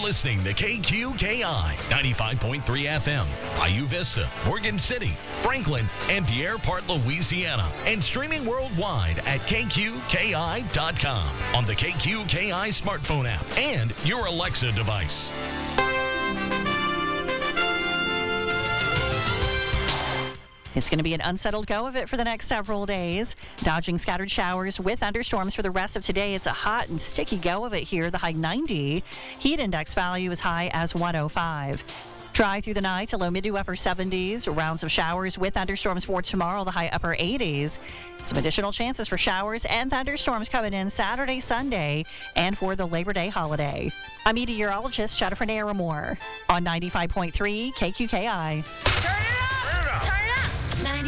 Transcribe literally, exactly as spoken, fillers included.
listening to K Q K I ninety-five point three F M, Bayou Vista, Morgan City, Franklin, and Pierre Part, Louisiana, and streaming worldwide at K Q K I dot com on the K Q K I smartphone app and your Alexa device. It's going to be an unsettled go of it for the next several days. Dodging scattered showers with thunderstorms for the rest of today. It's a hot and sticky go of it here. The high ninety. Heat index value as high as one oh five. Dry through the night to low mid to upper seventies. Rounds of showers with thunderstorms for tomorrow. The high upper eighties. Some additional chances for showers and thunderstorms coming in Saturday, Sunday, and for the Labor Day holiday. I'm meteorologist Jennifer Naramore on ninety-five point three K Q K I. Turn